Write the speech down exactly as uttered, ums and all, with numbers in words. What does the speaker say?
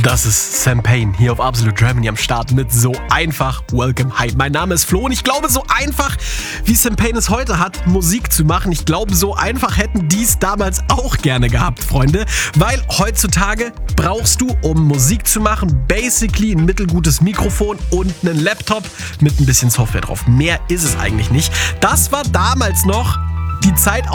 Das ist Sam Payne hier auf Absolute Germany am Start mit So einfach. Welcome. Hi, mein Name ist Flo und ich glaube, so einfach, wie Sam Payne es heute hat, Musik zu machen, ich glaube, so einfach hätten die es damals auch gerne gehabt, Freunde. Weil heutzutage brauchst du, um Musik zu machen, basically ein mittelgutes Mikrofon und einen Laptop mit ein bisschen Software drauf. Mehr ist es eigentlich nicht. Das war damals noch die Zeit,